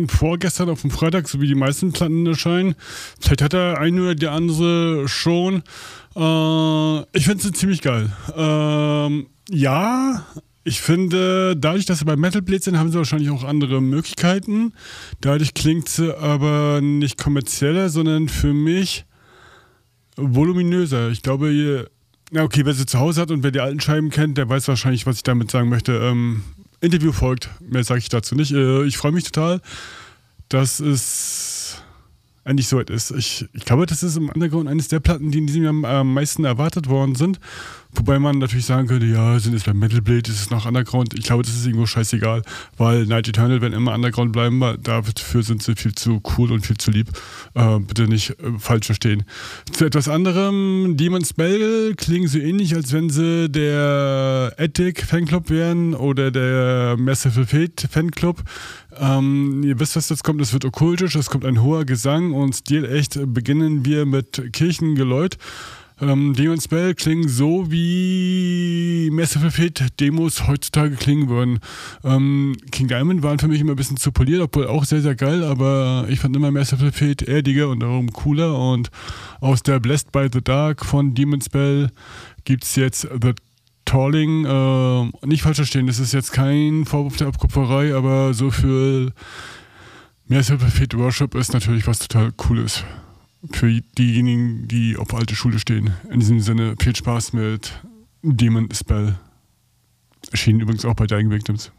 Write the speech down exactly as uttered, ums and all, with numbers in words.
von vorgestern auf den Freitag, so wie die meisten Platten erscheinen. Vielleicht hat er eine oder die andere schon. Äh, ich finde sie ziemlich geil. Ähm, ja, ich finde, dadurch, dass sie bei Metal Blade sind, haben sie wahrscheinlich auch andere Möglichkeiten. Dadurch klingt sie aber nicht kommerzieller, sondern für mich voluminöser. Ich glaube, ihr, na okay, wer sie zu Hause hat und wer die alten Scheiben kennt, der weiß wahrscheinlich, was ich damit sagen möchte. Ähm, Interview folgt, mehr sage ich dazu nicht. Äh, ich freue mich total, dass es endlich so weit ist. Ich, ich glaube, das ist im Underground eines der Platten, die in diesem Jahr am meisten erwartet worden sind. Wobei man natürlich sagen könnte, ja, sind es bei Metal Blade, ist es noch Underground? Ich glaube, das ist irgendwo scheißegal, weil Night Eternal werden immer Underground bleiben, dafür sind sie viel zu cool und viel zu lieb. Äh, bitte nicht äh, falsch verstehen. Zu etwas anderem, Demon's Bell klingen so ähnlich, als wenn sie der Attic Fanclub wären oder der Merciful Fate Fanclub. Ähm, ihr wisst, was jetzt kommt, es wird okkultisch, es kommt ein hoher Gesang und stilecht beginnen wir mit Kirchengeläut. Ähm, Demon's Bell klingen so, wie Merciful Fate Demos heutzutage klingen würden. Ähm, King Diamond waren für mich immer ein bisschen zu poliert, obwohl auch sehr, sehr geil, aber ich fand immer Merciful Fate erdiger und darum cooler. Und aus der Blessed by the Dark von Demon's Bell gibt es jetzt The Tolling. Äh, nicht falsch verstehen, das ist jetzt kein Vorwurf der Abkupferei, aber so für Merciful Fate Worship ist natürlich was total Cooles. Für diejenigen, die auf alte Schule stehen. In diesem Sinne, viel Spaß mit Demon's Bell. Erschienen übrigens auch bei Dying Victims.